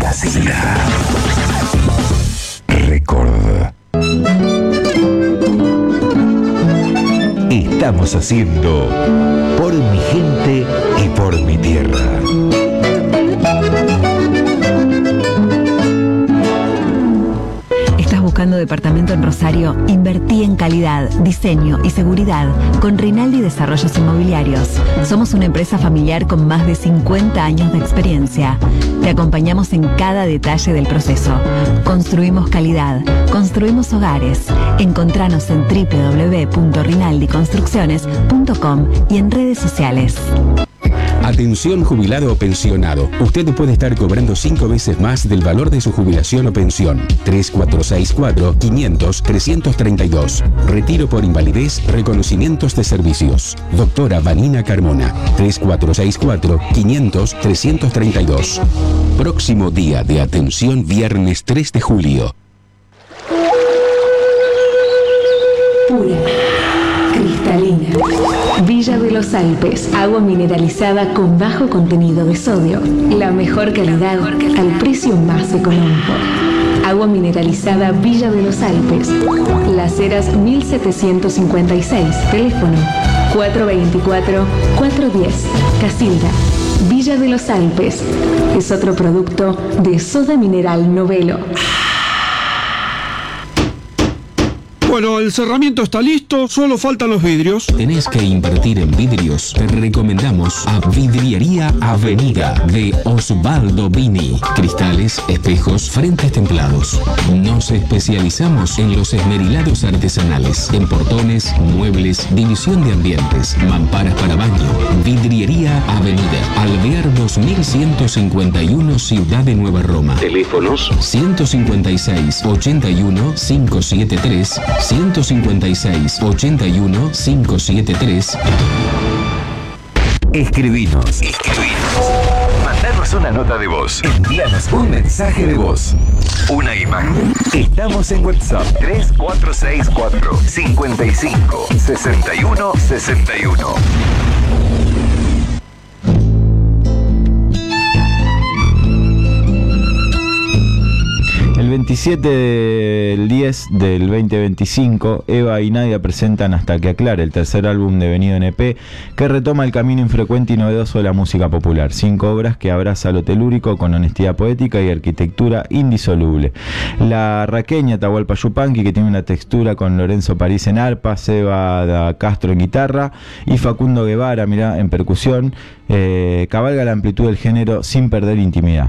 Casita Record. Estamos haciendo por mi gente y por mi tierra. ¿Estás buscando departamento en Rosario? Invertí en calidad, diseño y seguridad con Rinaldi Desarrollos Inmobiliarios. Somos una empresa familiar con más de 50 años de experiencia. Te acompañamos en cada detalle del proceso. Construimos calidad, construimos hogares. Encontranos en www.rinaldiconstrucciones.com y en redes sociales. Atención jubilado o pensionado. Usted puede estar cobrando 5 veces más del valor de su jubilación o pensión. 3464-500-332. Retiro por invalidez, reconocimientos de servicios. Doctora Vanina Carmona. 3464-500-332. Próximo día de atención, viernes 3 de julio. Pura, cristalina. Villa de los Alpes, agua mineralizada con bajo contenido de sodio. La mejor calidad al precio más económico. Agua mineralizada Villa de los Alpes. Las Heras 1756. Teléfono 424-410. Casilda. Villa de los Alpes. Es otro producto de Soda Mineral Novelo. Bueno, el cerramiento está listo, solo faltan los vidrios. ¿Tenés que invertir en vidrios? Te recomendamos a Vidriería Avenida de Osvaldo Vini. Cristales, espejos, frentes templados. Nos especializamos en los esmerilados artesanales, en portones, muebles, división de ambientes, mamparas para baño. Vidriería Avenida, Alvear 2151, Ciudad de Nueva Roma. Teléfonos 156 81 573 156 81 573. Escribinos. Mandanos una nota de voz. Envíanos un mensaje de voz. Una imagen. Estamos en WhatsApp 3464 55 61 61. El 27 del 10 del 2025, Eva y Nadia presentan Hasta que aclare, el tercer álbum devenido en EP, que retoma el camino infrecuente y novedoso de la música popular. 5 obras que abraza lo telúrico con honestidad poética y arquitectura indisoluble. La raqueña Atahualpa Yupanqui, que tiene una textura con Lorenzo París en arpa, Seba Castro en guitarra y Facundo Guevara, mirá, en percusión, cabalga la amplitud del género sin perder intimidad.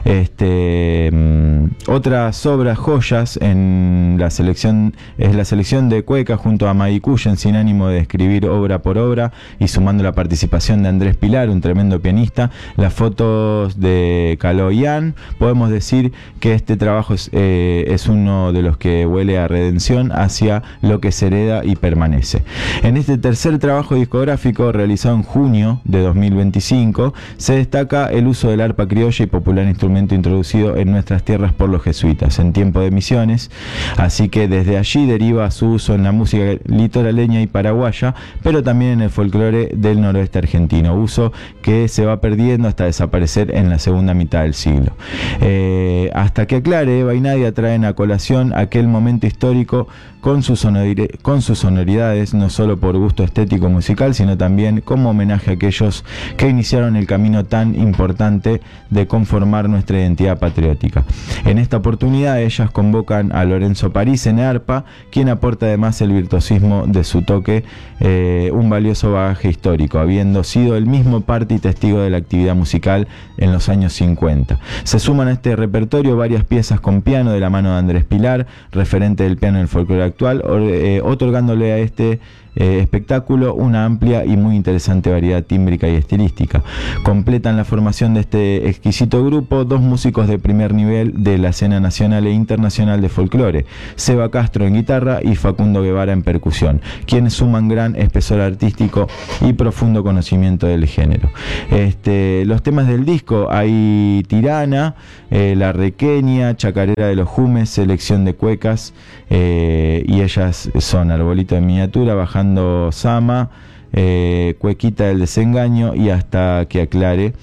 Otras obras joyas en la selección es la selección de Cueca junto a Maicuyen, sin ánimo de escribir obra por obra y sumando la participación de Andrés Pilar, un tremendo pianista, las fotos de Caloyan. Podemos decir que este trabajo es uno de los que huele a redención hacia lo que se hereda y permanece. En este tercer trabajo discográfico realizado en junio de 2025 se destaca el uso del arpa criolla y popular instrumento introducido en nuestras tierras por los jesuitas en tiempo de misiones, así que desde allí deriva su uso en la música litoraleña y paraguaya, pero también en el folclore del noroeste argentino, uso que se va perdiendo hasta desaparecer en la segunda mitad del siglo. Hasta que aclare, Eva y Nadia traen a colación aquel momento histórico con sus sonoridades, no solo por gusto estético musical, sino también como homenaje a aquellos que iniciaron el camino tan importante de conformar nuestra identidad patriótica. En esta oportunidad ellas convocan a Lorenzo París en arpa, quien aporta además el virtuosismo de su toque, un valioso bagaje histórico, habiendo sido el mismo parte y testigo de la actividad musical en los años 50. Se suman a este repertorio varias piezas con piano de la mano de Andrés Pilar, referente del piano en el folclore actual, otorgándole a este espectáculo una amplia y muy interesante variedad tímbrica y estilística. Completan la formación de este exquisito grupo dos músicos de primer nivel de la escena nacional e internacional de folclore, Seba Castro en guitarra y Facundo Guevara en percusión, quienes suman gran espesor artístico y profundo conocimiento del género. Los temas del disco hay Tirana, La Requeña, Chacarera de los Jumes, Selección de Cuecas, y ellas son Arbolito en Miniatura, Bajando Sama, Cuequita del Desengaño y Hasta que aclare.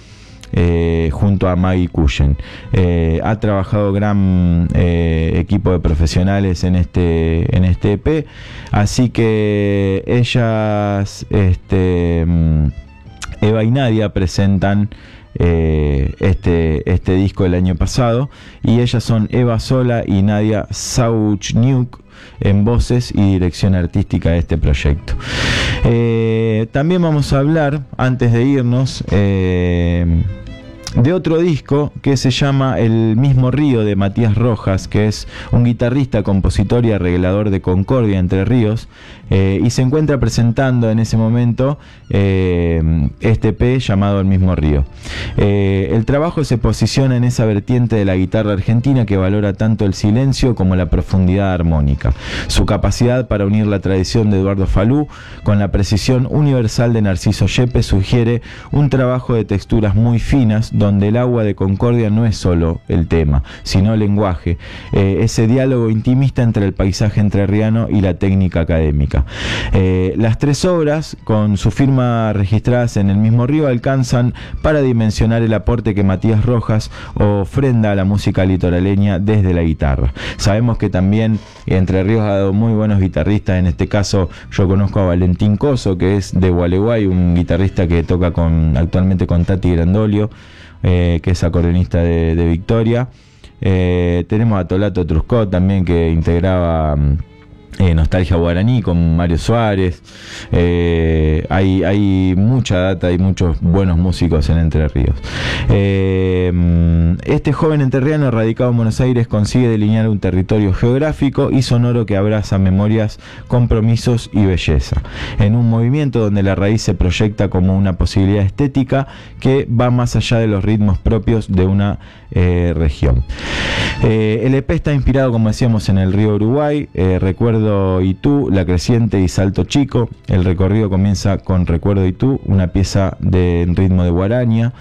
junto a Maggie Cullen. Ha trabajado gran equipo de profesionales en este EP, así que ellas, Eva y Nadia, presentan este disco del año pasado, y ellas son Eva Sola y Nadia Sauchniuk en voces y dirección artística de este proyecto. También vamos a hablar, antes de irnos, de otro disco que se llama El mismo río, de Matías Rojas, que es un guitarrista, compositor y arreglador de Concordia, Entre Ríos, y se encuentra presentando en ese momento este EP llamado El mismo río. El trabajo se posiciona en esa vertiente de la guitarra argentina que valora tanto el silencio como la profundidad armónica. Su capacidad para unir la tradición de Eduardo Falú con la precisión universal de Narciso Yepes sugiere un trabajo de texturas muy finas, donde el agua de Concordia no es solo el tema, sino el lenguaje, ese diálogo intimista entre el paisaje entrerriano y la técnica académica. Las tres obras, con su firma registradas en El mismo río, alcanzan para dimensionar el aporte que Matías Rojas ofrenda a la música litoraleña desde la guitarra. Sabemos que también Entre Ríos ha dado muy buenos guitarristas. En este caso yo conozco a Valentín Coso, que es de Gualeguay, un guitarrista que toca actualmente con Tati Grandolio, que es acordeonista de Victoria. Tenemos a Tolato Truscott también, que integraba Nostalgia Guaraní con Mario Suárez. Hay mucha data, hay muchos buenos músicos en Entre Ríos. Este joven entrerriano radicado en Buenos Aires consigue delinear un territorio geográfico y sonoro que abraza memorias, compromisos y belleza, en un movimiento donde la raíz se proyecta como una posibilidad estética que va más allá de los ritmos propios de una región. El EP está inspirado, como decíamos, en el río Uruguay, Recuerdo Itú, La Creciente y Salto Chico. El recorrido comienza con Recuerdo Itú, una pieza en ritmo de guaraña.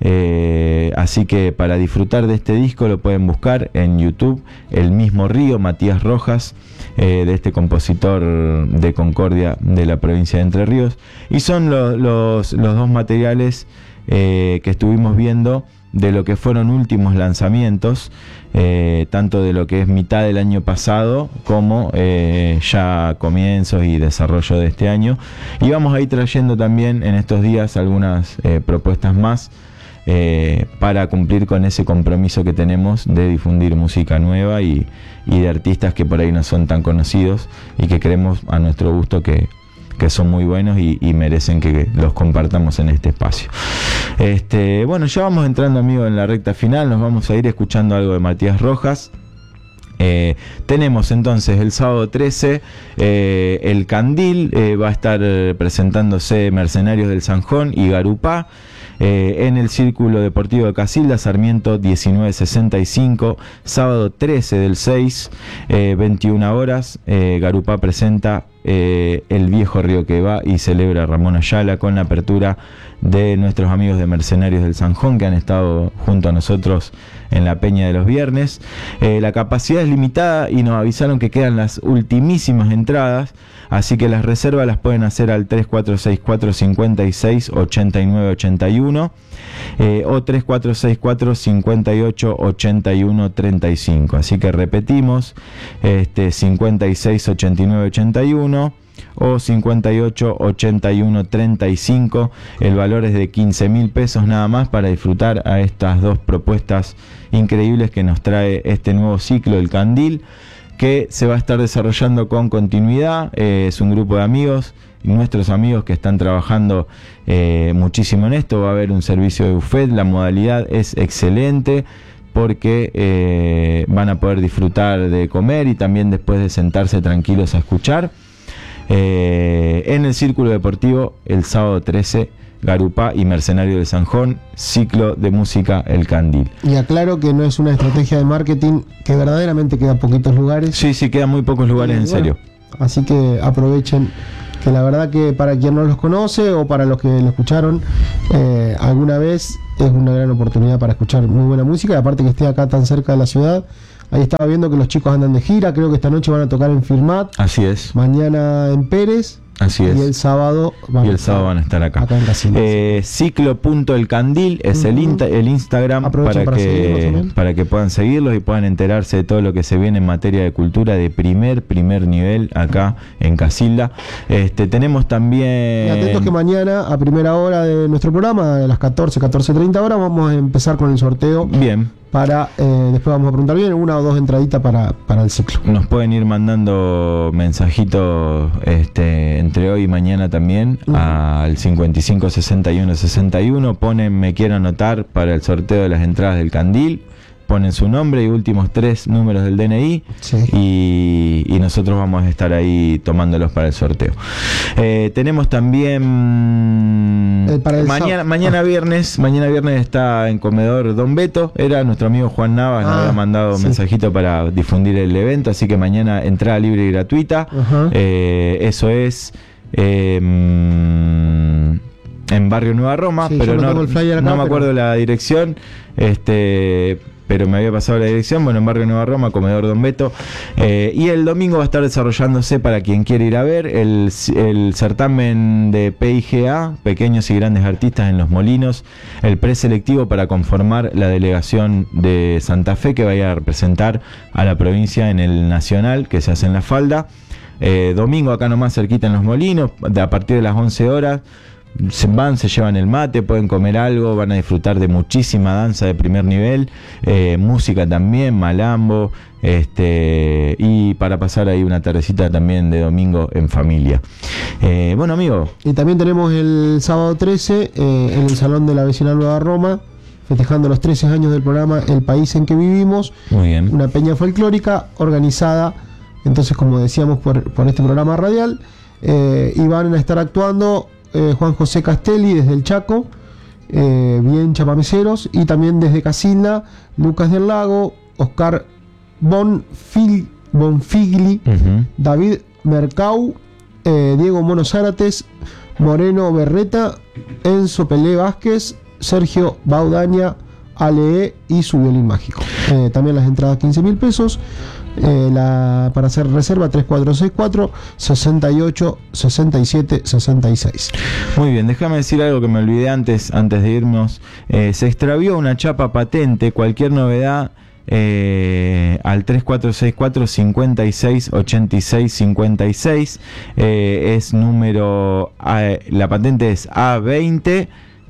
Así que para disfrutar de este disco lo pueden buscar en YouTube, El mismo río, Matías Rojas, de este compositor de Concordia, de la provincia de Entre Ríos. Y son los dos materiales que estuvimos viendo de lo que fueron últimos lanzamientos, tanto de lo que es mitad del año pasado como ya comienzos y desarrollo de este año. Y vamos a ir trayendo también en estos días algunas propuestas más para cumplir con ese compromiso que tenemos de difundir música nueva y de artistas que por ahí no son tan conocidos y que creemos a nuestro gusto que son muy buenos y merecen que los compartamos en este espacio. Bueno, ya vamos entrando, amigos, en la recta final. Nos vamos a ir escuchando algo de Matías Rojas. Tenemos entonces el sábado 13 el Candil, va a estar presentándose Mercenarios del Zanjón y Garupá, en el Círculo Deportivo de Casilda, Sarmiento 1965, sábado 13 del 6, 21 horas. Garupá presenta El viejo río que va y celebra Ramón Ayala, con la apertura de nuestros amigos de Mercenarios del Zanjón, que han estado junto a nosotros en la peña de los viernes. La capacidad es limitada y nos avisaron que quedan las ultimísimas entradas, así que las reservas las pueden hacer al 3464 56 89 81 o 3464 58 81 35. Así que repetimos, 56 89 81 o 58 81 35. El valor es de 15.000 pesos nada más, para disfrutar a estas dos propuestas increíbles que nos trae este nuevo ciclo, el Candil, que se va a estar desarrollando con continuidad. Es un grupo de amigos, nuestros amigos, que están trabajando muchísimo en esto. Va a haber un servicio de buffet, la modalidad es excelente, porque van a poder disfrutar de comer y también después de sentarse tranquilos a escuchar. En el Círculo Deportivo, el sábado 13, Garupá y Mercenario del Zanjón, ciclo de música El Candil. Y aclaro que no es una estrategia de marketing, que verdaderamente queda poquitos lugares. Sí, quedan muy pocos lugares, en serio. Así que aprovechen, que la verdad que para quien no los conoce o para los que lo escucharon alguna vez, es una gran oportunidad para escuchar muy buena música, y aparte que esté acá tan cerca de la ciudad. Ahí estaba viendo que los chicos andan de gira, creo que esta noche van a tocar en Firmat. Así es. Mañana en Pérez Así y es. el sábado van a estar acá. en Casilda. Ciclo.elcandil es el Instagram Aprovechen para seguirlos también. para que puedan seguirlos y puedan enterarse de todo lo que se viene en materia de cultura de primer nivel acá en Casilda. Tenemos también... Y atentos que mañana a primera hora de nuestro programa, a las 14:30 horas, vamos a empezar con el sorteo. Bien. Después vamos a preguntar bien, una o dos entraditas para el ciclo. Nos pueden ir mandando mensajitos entre hoy y mañana también al 55 61 61. Ponen me quiero anotar para el sorteo de las entradas del Candil. Ponen su nombre y últimos 3 números del DNI. Sí. Y nosotros vamos a estar ahí tomándolos para el sorteo. Tenemos también mañana viernes está en Comedor Don Beto. Era nuestro amigo Juan Navas, nos había mandado un mensajito para difundir el evento, así que mañana entrada libre y gratuita. Eso es en Barrio Nueva Roma, pero no me acuerdo la dirección. Pero me había pasado la dirección. Bueno, en Barrio Nueva Roma, Comedor Don Beto. Y el domingo va a estar desarrollándose, para quien quiere ir a ver, el certamen de PIGA, Pequeños y Grandes Artistas en Los Molinos, el preselectivo para conformar la delegación de Santa Fe que vaya a representar a la provincia en el Nacional, que se hace en La Falda. Domingo acá nomás cerquita en Los Molinos, a partir de las 11 horas. Se llevan el mate, pueden comer algo, van a disfrutar de muchísima danza de primer nivel, música también, malambo, y para pasar ahí una tardecita también de domingo en familia. Bueno, amigo. Y también tenemos el sábado 13 en el Salón de la Vecinal Nueva Roma, festejando los 13 años del programa El País en que Vivimos. Muy bien. Una peña folclórica organizada, entonces, como decíamos, por este programa radial, y van a estar actuando Juan José Castelli desde el Chaco, bien chamameceros, y también desde Casilda, Lucas del Lago, Oscar Bonfigli, David Mercau, Diego Mono Zárates, Moreno Berreta, Enzo Pelé Vázquez, Sergio Baudaña, Ale y su violín mágico. También las entradas 15.000 pesos. Para hacer reserva 3464 68 67 66. Muy bien, déjame decir algo que me olvidé antes de irnos. Se extravió una chapa patente. Cualquier novedad al 3464 56 86 56. Es número la patente es A20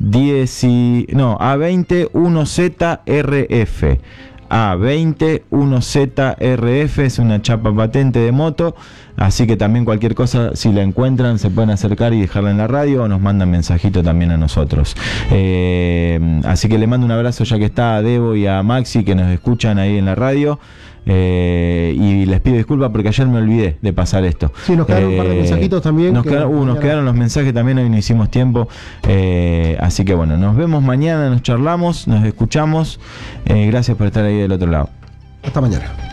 A20 1ZRF. A20 1ZRF es una chapa patente de moto, así que también cualquier cosa, si la encuentran, se pueden acercar y dejarla en la radio o nos mandan mensajito también a nosotros. Así que le mando un abrazo, ya que está, a Debo y a Maxi, que nos escuchan ahí en la radio. Y les pido disculpas porque ayer me olvidé de pasar esto. Sí, nos quedaron un par de mensajitos también. Nos quedaron los mensajes también, hoy no hicimos tiempo. Así que bueno, nos vemos mañana, nos charlamos, nos escuchamos. Gracias por estar ahí del otro lado. Hasta mañana.